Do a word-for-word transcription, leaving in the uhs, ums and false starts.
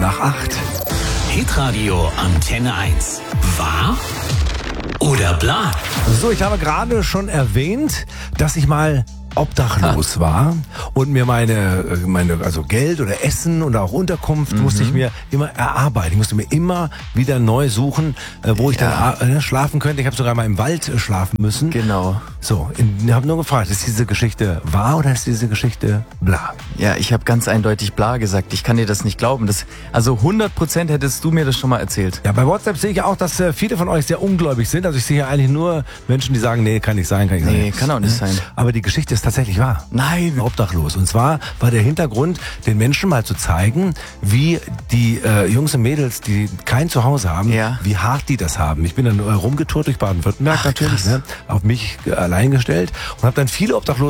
nach acht. Hitradio Antenne eins. Wahr oder bla? So, ich habe gerade schon erwähnt, dass ich mal obdachlos war und mir meine, meine, also Geld oder Essen oder auch Unterkunft mhm. musste ich mir immer erarbeiten. Ich musste mir immer wieder neu suchen, wo ich ja. dann äh, schlafen könnte. Ich habe sogar mal im Wald schlafen müssen. Genau. So, ich habe nur gefragt, ist diese Geschichte wahr oder ist diese Geschichte bla? Ja, ich habe ganz eindeutig bla gesagt. Ich kann dir das nicht glauben. Das, also hundert Prozent hättest du mir das schon mal erzählt. Ja, bei WhatsApp sehe ich auch, dass äh, viele von euch sehr ungläubig sind. Also ich sehe hier eigentlich nur Menschen, die sagen, nee, kann nicht sein, kann nicht nee, sein. Nee, kann auch nicht sein. Aber die Geschichte ist tatsächlich wahr. Nein. Obdachlos. Und zwar war der Hintergrund, den Menschen mal zu zeigen, wie die äh, Jungs und Mädels, die kein Zuhause haben, ja. wie hart die das haben. Ich bin dann äh, rumgetourt durch Baden-Württemberg natürlich, ne, auf mich äh, allein gestellt und habe dann viele Obdachlose